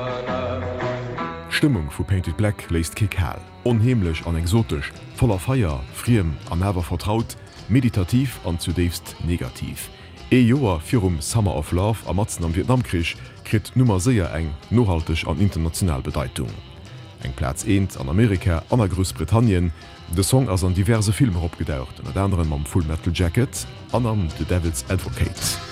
Stimmung vu Painted Black leist kekal, onheimlech an exotisch, voller Feier, friem an Nerver vertraut, meditativ an zudefst negativ. Joer firum Summer of Love am Matzen am Vietnamkrich krit Nummer séier eng nohalteg an international Bedeutung. Eng Platz 1 an Amerika an Großbritannien, de Song ass an diverse Filme opgedauert, an anderen am Full Metal Jacket, an am The Devil's Advocate.